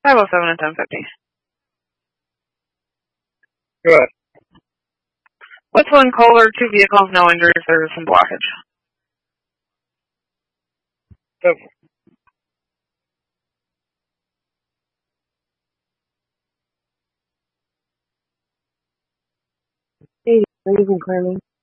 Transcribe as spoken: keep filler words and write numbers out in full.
five oh seven and ten fifty. Good. Whistling Kohler, two vehicles, no injuries, there's some blockage. So, Hey, ladies and Carly.